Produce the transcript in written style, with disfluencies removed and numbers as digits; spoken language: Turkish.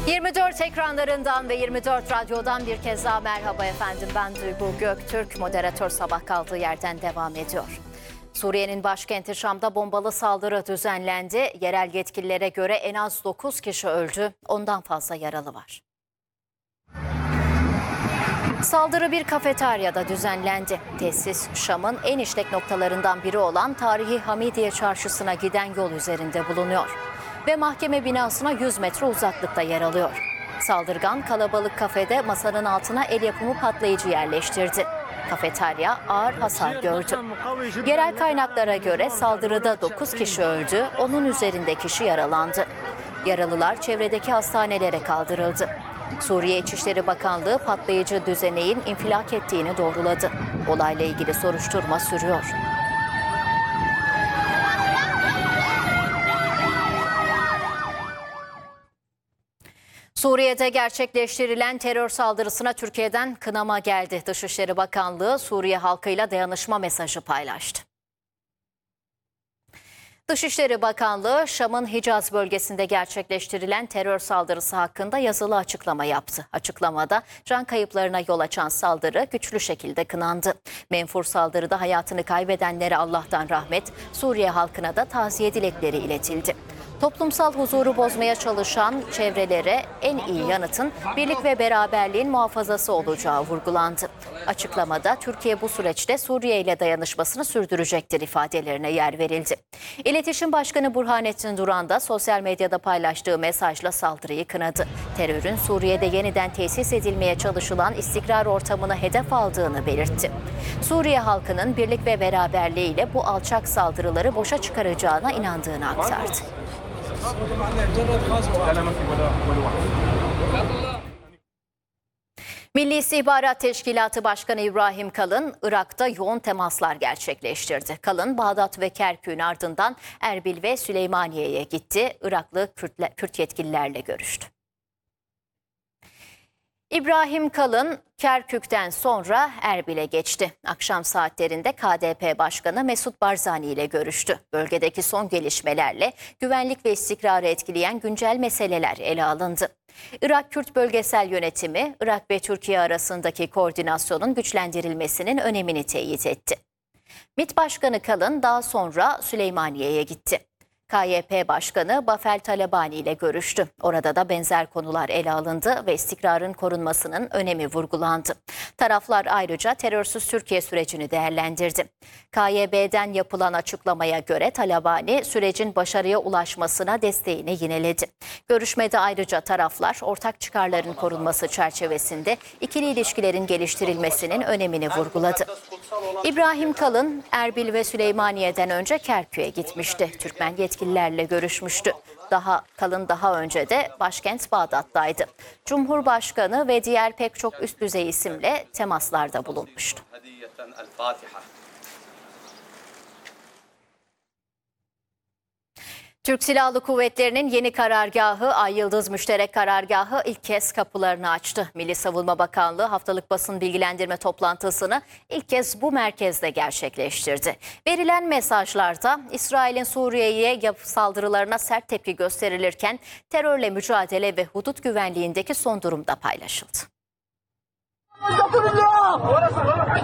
24 ekranlarından ve 24 radyodan bir kez daha merhaba efendim. Ben Duygu Göktürk, moderatör sabah kaldığı yerden devam ediyor. Suriye'nin başkenti Şam'da bombalı saldırı düzenlendi. Yerel yetkililere göre en az 9 kişi öldü, ondan fazla yaralı var. Saldırı bir kafeteryada düzenlendi. Tesis Şam'ın en işlek noktalarından biri olan tarihi Hamidiye Çarşısı'na giden yol üzerinde bulunuyor. Ve mahkeme binasına 100 metre uzaklıkta yer alıyor. Saldırgan kalabalık kafede masanın altına el yapımı patlayıcı yerleştirdi. Kafeterya ağır hasar gördü. Yerel kaynaklara göre saldırıda 9 kişi öldü, onun üzerinde kişi yaralandı. Yaralılar çevredeki hastanelere kaldırıldı. Suriye İçişleri Bakanlığı patlayıcı düzeneğin infilak ettiğini doğruladı. Olayla ilgili soruşturma sürüyor. Suriye'de gerçekleştirilen terör saldırısına Türkiye'den kınama geldi. Dışişleri Bakanlığı Suriye halkıyla dayanışma mesajı paylaştı. Dışişleri Bakanlığı, Şam'ın Hicaz bölgesinde gerçekleştirilen terör saldırısı hakkında yazılı açıklama yaptı. Açıklamada can kayıplarına yol açan saldırı güçlü şekilde kınandı. Menfur saldırıda hayatını kaybedenlere Allah'tan rahmet, Suriye halkına da taziye dilekleri iletildi. Toplumsal huzuru bozmaya çalışan çevrelere en iyi yanıtın birlik ve beraberliğin muhafazası olacağı vurgulandı. Açıklamada Türkiye bu süreçte Suriye ile dayanışmasını sürdürecektir ifadelerine yer verildi. İletişim Başkanı Burhanettin Duran da sosyal medyada paylaştığı mesajla saldırıyı kınadı. Terörün Suriye'de yeniden tesis edilmeye çalışılan istikrar ortamını hedef aldığını belirtti. Suriye halkının birlik ve beraberliğiyle bu alçak saldırıları boşa çıkaracağına inandığını aktardı. Milli İstihbarat Teşkilatı Başkanı İbrahim Kalın, Irak'ta yoğun temaslar gerçekleştirdi. Kalın, Bağdat ve Kerkük'ün ardından Erbil ve Süleymaniye'ye gitti. Iraklı Kürt yetkililerle görüştü. İbrahim Kalın, Kerkük'ten sonra Erbil'e geçti. Akşam saatlerinde KDP Başkanı Mesut Barzani ile görüştü. Bölgedeki son gelişmelerle güvenlik ve istikrarı etkileyen güncel meseleler ele alındı. Irak Kürt Bölgesel Yönetimi, Irak ve Türkiye arasındaki koordinasyonun güçlendirilmesinin önemini teyit etti. MİT Başkanı Kalın daha sonra Süleymaniye'ye gitti. KYP Başkanı Bafel Talabani ile görüştü. Orada da benzer konular ele alındı ve istikrarın korunmasının önemi vurgulandı. Taraflar ayrıca terörsüz Türkiye sürecini değerlendirdi. KYB'den yapılan açıklamaya göre Talabani sürecin başarıya ulaşmasına desteğini yineledi. Görüşmede ayrıca taraflar ortak çıkarların korunması çerçevesinde ikili ilişkilerin geliştirilmesinin önemini vurguladı. İbrahim Kalın, Erbil ve Süleymaniye'den önce Kerkük'e gitmişti. Türkmen yetkililerle görüşmüştü. Kalın daha önce de başkent Bağdat'taydı. Cumhurbaşkanı ve diğer pek çok üst düzey isimle temaslarda bulunmuştu. Türk Silahlı Kuvvetleri'nin yeni karargahı Ay Yıldız Müşterek Karargahı ilk kez kapılarını açtı. Milli Savunma Bakanlığı haftalık basın bilgilendirme toplantısını ilk kez bu merkezde gerçekleştirdi. Verilen mesajlarda İsrail'in Suriye'ye saldırılarına sert tepki gösterilirken terörle mücadele ve hudut güvenliğindeki son durum da paylaşıldı.